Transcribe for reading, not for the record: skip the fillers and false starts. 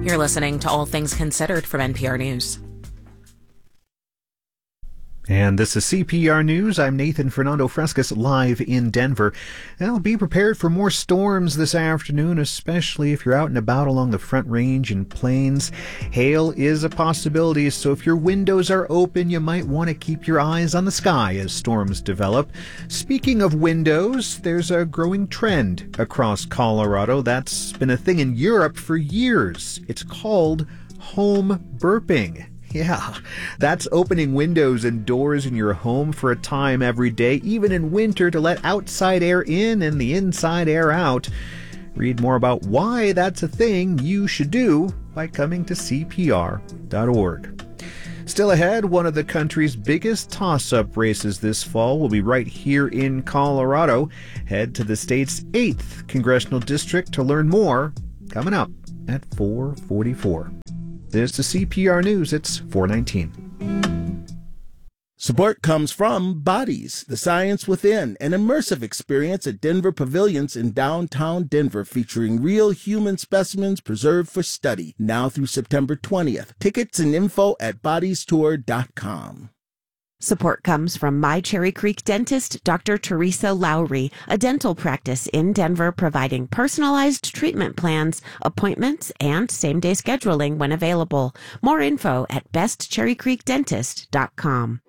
You're listening to All Things Considered from NPR News. And this is CPR News. I'm Nathan Fernando Frescas, live in Denver. Now, be prepared for more storms this afternoon, especially if you're out and about along the Front Range and plains. Hail is a possibility, so if your windows are open, you might want to keep your eyes on the sky as storms develop. Speaking of windows, there's a growing trend across Colorado that's been a thing in Europe for years. It's called home burping. Yeah, that's opening windows and doors in your home for a time every day, even in winter, to let outside air in and the inside air out. Read more about why that's a thing you should do by coming to CPR.org. Still ahead, one of the country's biggest toss-up races this fall will be right here in Colorado. Head to the state's 8th congressional district to learn more. Coming up at 4:44. This is CPR News. It's 4:19. Support comes from Bodies, the Science Within, an immersive experience at Denver Pavilions in downtown Denver featuring real human specimens preserved for study, now through September 20th. Tickets and info at bodiestour.com. Support comes from My Cherry Creek dentist, Dr. Teresa Lowry, a dental practice in Denver providing personalized treatment plans, appointments, and same-day scheduling when available. More info at bestcherrycreekdentist.com.